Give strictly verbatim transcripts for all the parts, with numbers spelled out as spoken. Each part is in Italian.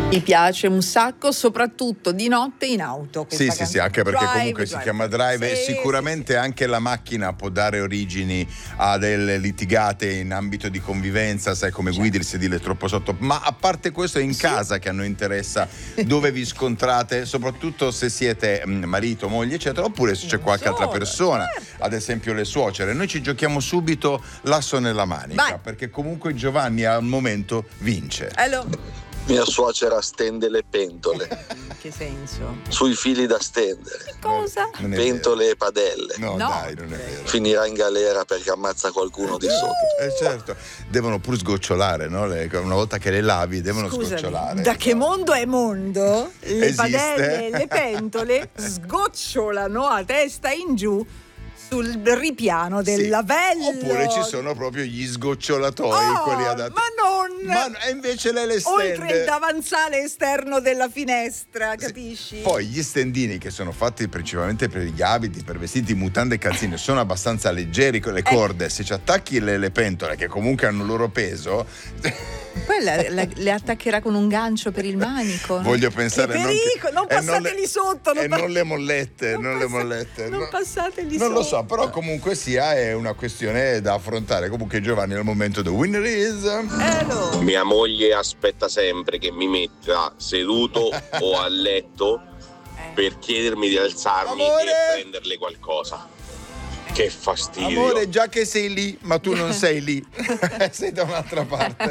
Mi piace un sacco, soprattutto di notte in auto. Sì, sì, sì, anche perché drive, comunque drive. si chiama drive Sì, e sicuramente sì, sì. anche la macchina può dare origini a delle litigate in ambito di convivenza, sai come Certo. guidi, il sedile è troppo sotto. Ma a parte questo è in Sì. casa che a noi interessa dove vi scontrate, soprattutto se siete mh, marito, moglie, eccetera, oppure se c'è Non qualche altra solo, persona, certo. ad esempio le suocere. Noi ci giochiamo subito l'asso nella manica, Vai. perché comunque Giovanni al momento vince. Allora, Mia suocera stende le pentole in che senso? sui fili da stendere, Cosa? Non è pentole e padelle. vero. No, No. dai, non è vero. Finirà in galera perché ammazza qualcuno di sotto. Eh certo, devono pur sgocciolare, no? Le- una volta che le lavi devono Scusami, sgocciolare. da che mondo è mondo? Le Esiste? padelle e le pentole sgocciolano a testa in giù sul ripiano del Sì. lavello. Oppure ci sono proprio gli sgocciolatori, Oh, quelli adatti. ma non Ma e invece lei le stende. oltre il davanzale esterno della finestra, Sì. capisci? Poi gli stendini, che sono fatti principalmente per gli abiti, per vestiti, mutande e calzini, sono abbastanza leggeri con le corde. Se ci attacchi le, le pentole, che comunque hanno il loro peso, Poi la- la- le attaccherà con un gancio per il manico. voglio Che pensare pericolo, non e non passateli le- sotto, non e pa- non le mollette, non, le passa- mollette. non no. passateli Non lo so, sotto. però comunque sia è una questione da affrontare. Comunque Giovanni al momento the winner is Hello. Mia moglie aspetta sempre che mi metta seduto o a letto per chiedermi di alzarmi Amore! e prenderle qualcosa. Che fastidio. amore, già che sei lì, ma tu non sei lì, sei da un'altra parte.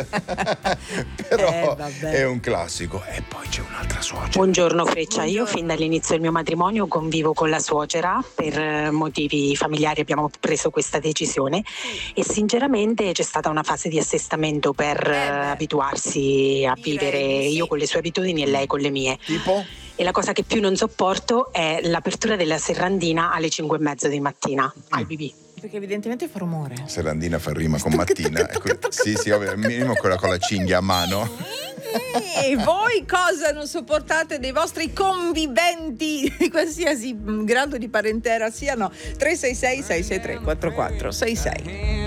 Però Eh, vabbè. è un classico. E poi c'è un'altra suocera. Buongiorno Freccia, io Buongiorno. fin dall'inizio del mio matrimonio convivo con la suocera, per eh, motivi familiari abbiamo preso questa decisione e sinceramente c'è stata una fase di assestamento per Eh eh, beh. abituarsi a Direi vivere di sì. io con le sue abitudini e lei con le mie. Tipo? E la cosa che più non sopporto è l'apertura della serrandina alle cinque e mezzo di mattina al bibì. Perché evidentemente fa rumore. Serandina fa rima con mattina. E que- sì, sì, ovvio, minimo quella con la cinghia a mano. E voi cosa non sopportate dei vostri conviventi di qualsiasi grado di parentela siano? tre sei sei sei sei tre quattro quattro sei sei.